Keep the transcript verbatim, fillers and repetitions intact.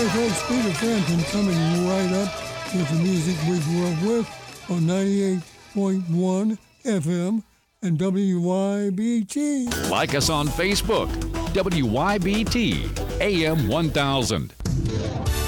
folks, Peter Frampton coming right up with the music we grew up with on ninety-eight point one F M and W Y B T. Like us on Facebook, W Y B T, A M one thousand.